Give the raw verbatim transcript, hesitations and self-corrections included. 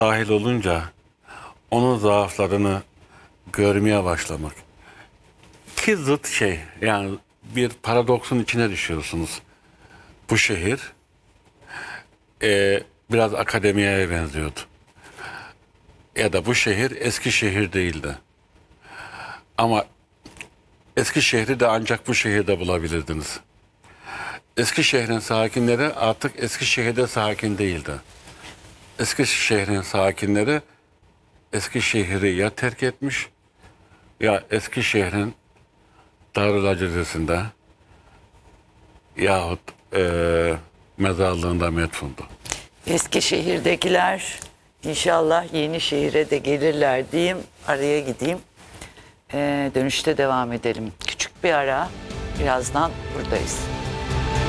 dahil olunca onun zaaflarını görmeye başlamak. Ki zıt şey, yani bir paradoksun içine düşüyorsunuz. Bu şehir e, biraz akademiye benziyordu. Ya da bu şehir eski şehir değildi. Ama eski şehri de ancak bu şehirde bulabilirdiniz. Eski şehrin sakinleri artık eski şehirde sakin değildi. Eski şehrin sakinleri eski şehri ya terk etmiş ya eski şehrin Darül Acizesi'nde yahut e, mezarlığında metfundu. Eskişehir'dekiler inşallah yeni şehire de gelirler diyeyim. Araya gideyim. Ee, dönüşte devam edelim. Küçük bir ara. Birazdan buradayız.